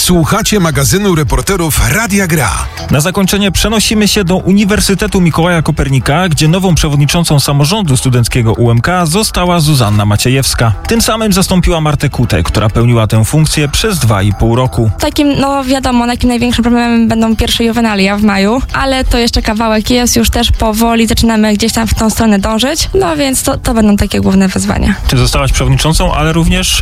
Słuchacie magazynu reporterów Radia Gra. Na zakończenie przenosimy się do Uniwersytetu Mikołaja Kopernika, gdzie nową przewodniczącą samorządu studenckiego UMK została Zuzanna Maciejewska. Tym samym zastąpiła Martę Kutę, która pełniła tę funkcję przez 2,5 roku. Takim, wiadomo, takim największym problemem będą pierwsze juwenalia w maju, ale to jeszcze kawałek jest, już też powoli zaczynamy gdzieś tam w tą stronę dążyć, więc to będą takie główne wyzwania. Ty zostałaś przewodniczącą, ale również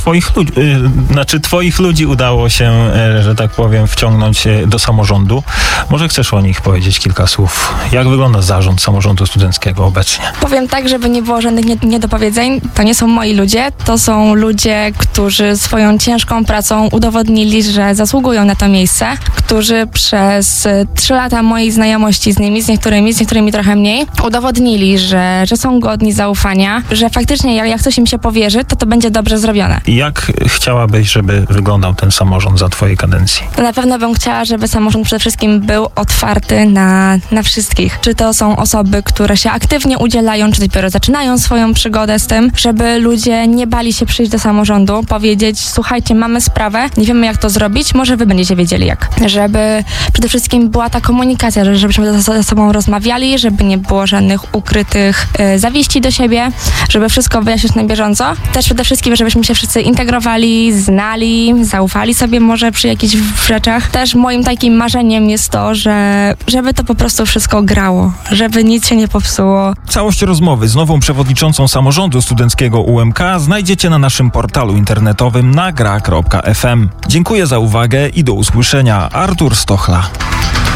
twoich ludzi udało się, że tak powiem, wciągnąć do samorządu. Może chcesz o nich powiedzieć kilka słów? Jak wygląda zarząd samorządu studenckiego obecnie? Powiem tak, żeby nie było żadnych niedopowiedzeń. To nie są moi ludzie, to są ludzie, którzy swoją ciężką pracą udowodnili, że zasługują na to miejsce, którzy przez 3 lata mojej znajomości z nimi, z niektórymi trochę mniej, udowodnili, że są godni zaufania, że faktycznie jak coś im się powierzy, to będzie dobrze zrobione. Jak chciałabyś, żeby wyglądał ten samorząd za twojej kadencji? Na pewno bym chciała, żeby samorząd przede wszystkim był otwarty na wszystkich. Czy to są osoby, które się aktywnie udzielają, czy dopiero zaczynają swoją przygodę z tym, żeby ludzie nie bali się przyjść do samorządu, powiedzieć: słuchajcie, mamy sprawę, nie wiemy jak to zrobić, może wy będziecie wiedzieli jak. Żeby przede wszystkim była ta komunikacja, żebyśmy ze sobą rozmawiali, żeby nie było żadnych ukrytych zawiści do siebie, żeby wszystko wyjaśnić na bieżąco. Też przede wszystkim, żebyśmy się wszyscy integrowali, znali, zaufali sobie może przy jakichś rzeczach. Też moim takim marzeniem jest to, żeby to po prostu wszystko grało, żeby nic się nie popsuło. Całość rozmowy z nową przewodniczącą samorządu studenckiego UMK znajdziecie na naszym portalu internetowym na gra.fm. Dziękuję za uwagę i do usłyszenia. Artur Stochla.